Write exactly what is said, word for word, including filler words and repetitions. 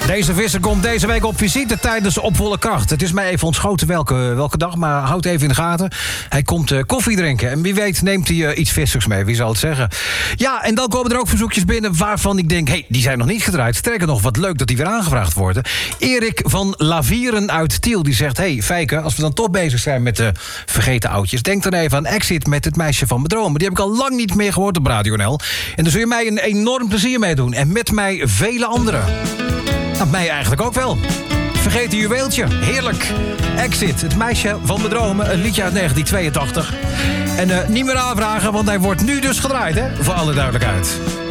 Deze visser komt deze week op visite tijdens Op Volle Kracht. Het is mij even ontschoten welke, welke dag, maar houd even in de gaten. Hij komt uh, koffie drinken en wie weet neemt hij uh, iets vissers mee, wie zal het zeggen. Ja, en dan komen er ook verzoekjes binnen waarvan ik denk... hé, hey, die zijn nog niet gedraaid. Sterker nog, wat leuk dat die weer aangevraagd worden. Erik van Lavieren uit Tiel, die zegt... hé, hey, Fijke, als we dan toch bezig zijn met de vergeten oudjes... denk dan even aan Exit met Het Meisje van mijn dromen. Die heb ik al lang niet meer gehoord op Radio N L. En daar zul je mij een enorm plezier mee doen. En met mij vele anderen. Nou, mij eigenlijk ook wel. Vergeet een juweeltje. Heerlijk. Exit, Het Meisje van mijn dromen. Een liedje uit negentien tweeëntachtig. En uh, niet meer aanvragen, want hij wordt nu dus gedraaid, hè? Voor alle duidelijkheid.